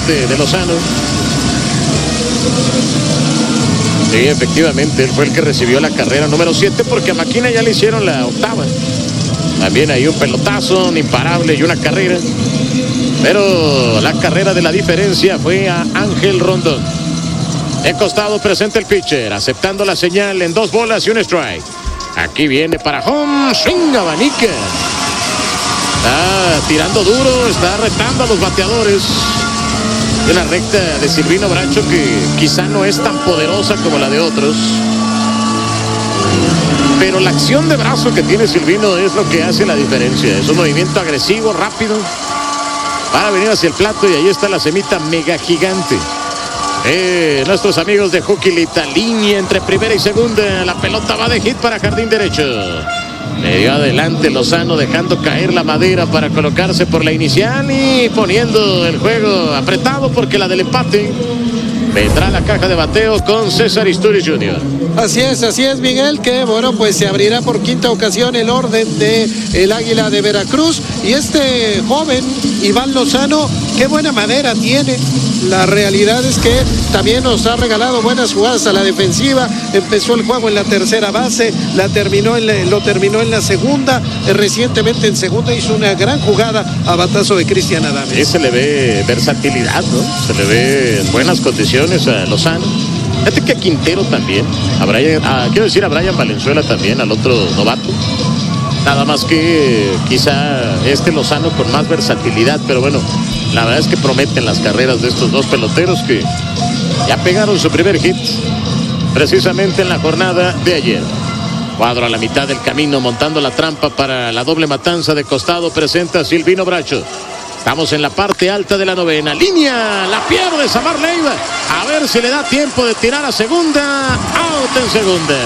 parte de Lozano. Sí, efectivamente, él fue el que recibió la carrera número 7 porque a Maquina ya le hicieron la octava. También hay un pelotazo, un imparable y una carrera. Pero la carrera de la diferencia fue a Ángel Rondón. De costado presenta el pitcher, aceptando la señal en 2 bolas y un strike. Aquí viene para home, swing, abanica. Está tirando duro, está retando a los bateadores. Una recta de Silvino Bracho que quizá no es tan poderosa como la de otros. Pero la acción de brazo que tiene Silvino es lo que hace la diferencia. Es un movimiento agresivo, rápido, para venir hacia el plato, y ahí está la semita mega gigante. Nuestros amigos de Juquilita, línea entre primera y segunda. La pelota va de hit para jardín derecho. Le dio adelante Lozano, dejando caer la madera para colocarse por la inicial y poniendo el juego apretado, porque la del empate vendrá a la caja de bateo con César Isturiz Jr. Así es, Miguel, que bueno, pues se abrirá por quinta ocasión el orden de el Águila de Veracruz. Y este joven, Iván Lozano, qué buena madera tiene. La realidad es que también nos ha regalado buenas jugadas a la defensiva. Empezó el juego en la tercera base, lo terminó en la segunda. Recientemente en segunda hizo una gran jugada a batazo de Cristian Adames. Sí, se le ve versatilidad, ¿no? Se le ve en buenas condiciones a Lozano. Fíjate que a Quintero también, a Brian Valenzuela también, al otro novato. Nada más que quizá Lozano con más versatilidad, pero bueno, la verdad es que prometen las carreras de estos dos peloteros que ya pegaron su primer hit precisamente en la jornada de ayer. Cuadro a la mitad del camino, montando la trampa para la doble matanza. De costado presenta Silvino Bracho. Estamos en la parte alta de la novena. Línea, la pierde Samar Leiva. A ver si le da tiempo de tirar a segunda. Out en segunda.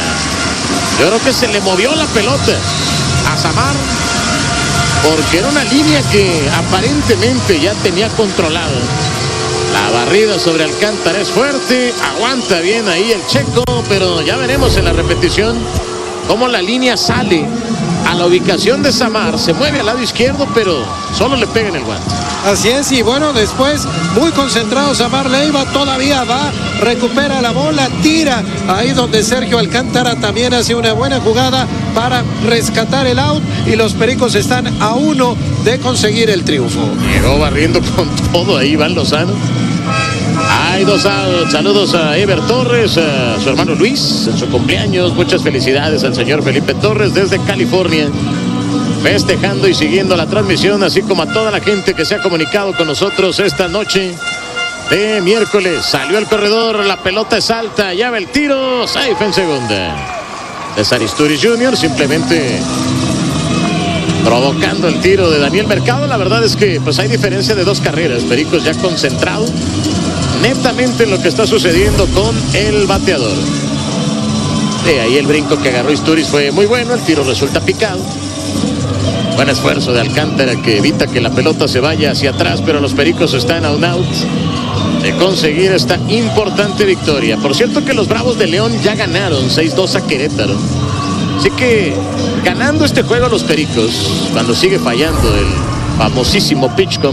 Yo creo que se le movió la pelota a Samar, porque era una línea que aparentemente ya tenía controlada. La barrida sobre Alcántara es fuerte. Aguanta bien ahí el checo, pero ya veremos en la repetición cómo la línea sale a la ubicación de Samar. Se mueve al lado izquierdo, pero solo le pega en el guante. Así es, y bueno, después muy concentrado Samar Leiva, todavía va, recupera la bola, tira ahí donde Sergio Alcántara también hace una buena jugada para rescatar el out, y los Pericos están a 1 de conseguir el triunfo. Llegó barriendo con todo ahí Iván Lozano. Hay 2 outs. Saludos a Ever Torres, a su hermano Luis en su cumpleaños. Muchas felicidades al señor Felipe Torres desde California, festejando y siguiendo la transmisión, así como a toda la gente que se ha comunicado con nosotros esta noche de miércoles. Salió el corredor, la pelota es alta, ya va el tiro, safe en segunda. César Isturiz Jr. simplemente provocando el tiro de Daniel Mercado. La verdad es que pues hay diferencia de 2 carreras. Pericos ya concentrado netamente en lo que está sucediendo con el bateador. Ahí el brinco que agarró Isturiz fue muy bueno, el tiro resulta picado. Buen esfuerzo de Alcántara, que evita que la pelota se vaya hacia atrás, pero los Pericos están a un out de conseguir esta importante victoria. Por cierto que los Bravos de León ya ganaron 6-2 a Querétaro. Así que ganando este juego los Pericos, cuando sigue fallando el famosísimo PitchCom,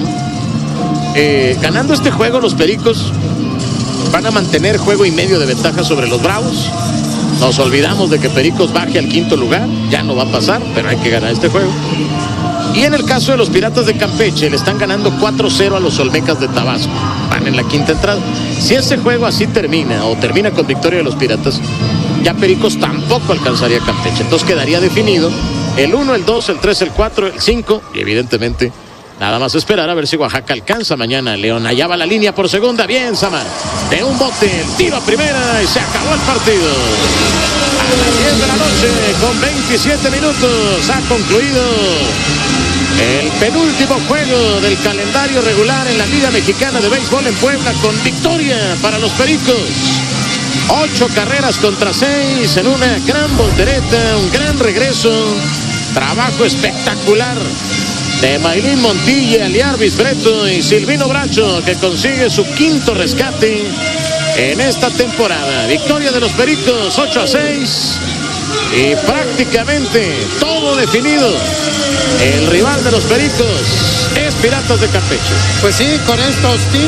ganando este juego los Pericos van a mantener juego y medio de ventaja sobre los Bravos. Nos olvidamos de que Pericos baje al 5º lugar, ya no va a pasar, pero hay que ganar este juego. Y en el caso de los Piratas de Campeche, le están ganando 4-0 a los Olmecas de Tabasco. Van en la 5ª entrada. Si ese juego así termina, o termina con victoria de los Piratas, ya Pericos tampoco alcanzaría Campeche. Entonces quedaría definido el 1, el 2, el 3, el 4, el 5, y evidentemente nada más esperar a ver si Oaxaca alcanza mañana a León. Allá va la línea por segunda. Bien, Samar. De un bote, el tiro a primera y se acabó el partido. A las 10 de la noche, con 27 minutos, ha concluido el penúltimo juego del calendario regular en la Liga Mexicana de Béisbol en Puebla, con victoria para los Pericos. 8 carreras contra 6 en una gran voltereta, un gran regreso. Trabajo espectacular de Maylin Montilla, Liarvis Breto y Silvino Bracho, que consigue su 5º rescate en esta temporada. Victoria de los Pericos 8-6 y prácticamente todo definido. El rival de los Pericos es Piratas de Campeche. Pues sí, con estos